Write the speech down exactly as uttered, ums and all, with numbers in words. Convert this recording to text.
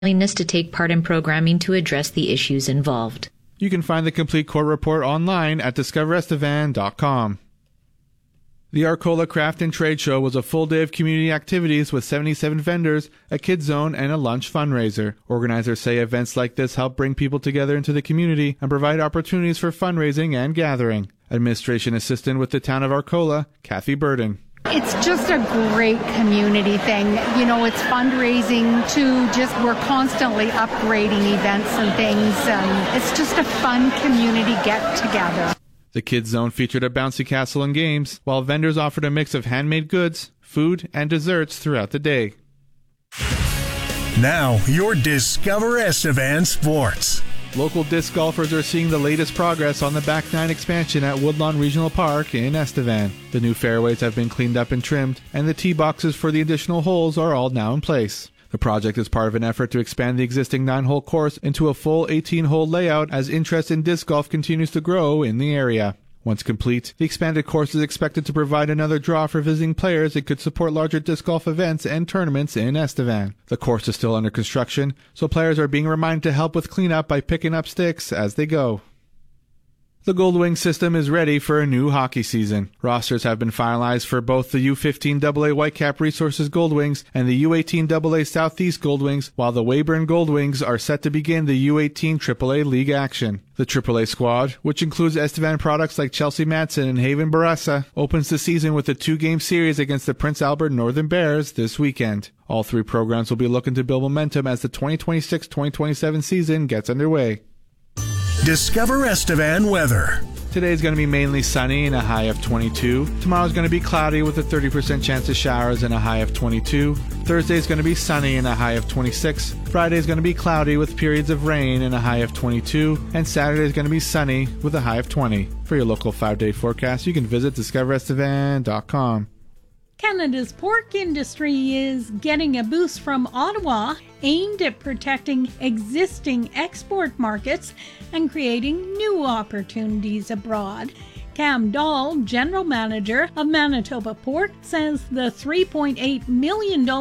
willingness to take part in programming to address the issues involved. You can find the complete court report online at discover estevan dot com. The Arcola Craft and Trade Show was a full day of community activities with seventy-seven vendors, a kids zone, and a lunch fundraiser. Organizers say events like this help bring people together into the community and provide opportunities for fundraising and gathering. Administration Assistant with the Town of Arcola, Kathy Burden. It's just a great community thing. You know, it's fundraising too. Just we're constantly upgrading events and things. And it's just a fun community get together. The Kids Zone featured a bouncy castle and games, while vendors offered a mix of handmade goods, food, and desserts throughout the day. Now, your Discover Estevan Sports. Local disc golfers are seeing the latest progress on the Back Nine expansion at Woodlawn Regional Park in Estevan. The new fairways have been cleaned up and trimmed, and the tee boxes for the additional holes are all now in place. The project is part of an effort to expand the existing nine-hole course into a full eighteen-hole layout as interest in disc golf continues to grow in the area. Once complete, the expanded course is expected to provide another draw for visiting players and could support larger disc golf events and tournaments in Estevan. The course is still under construction, so players are being reminded to help with cleanup by picking up sticks as they go. The Goldwing system is ready for a new hockey season. Rosters have been finalized for both the U fifteen double A Whitecap Resources Goldwings and the U eighteen double A Southeast Goldwings, while the Weyburn Goldwings are set to begin the U eighteen triple A League action. The triple A squad, which includes Estevan products like Chelsea Matson and Haven Barassa, opens the season with a two-game series against the Prince Albert Northern Bears this weekend. All three programs will be looking to build momentum as the twenty twenty-six twenty twenty-seven season gets underway. Discover Estevan weather. Today is going to be mainly sunny and a high of twenty-two. Tomorrow is going to be cloudy with a thirty percent chance of showers and a high of twenty-two. Thursday is going to be sunny and a high of twenty-six. Friday is going to be cloudy with periods of rain and a high of twenty-two. And Saturday is going to be sunny with a high of twenty. For your local five-day forecast, you can visit discover estevan dot com. Canada's pork industry is getting a boost from Ottawa aimed at protecting existing export markets and creating new opportunities abroad. Cam Dahl, General Manager of Manitoba Pork, says the three point eight million dollars